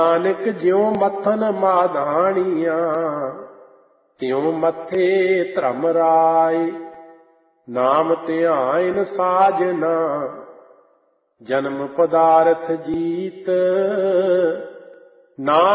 ਨਾਨਕ ਜਿਉ ਮੱਥਨ ਮਾਧਾਣੀਆਂ ਤਿਉ ਮੱਥੇ ਧਰਮ ਰਾਏ। ਨਾਮ ਧਿਆਇਨ ਸਾਜਨਾ ਜਨਮ ਪਦਾਰਥ ਜੀਤ। ਨਾਮ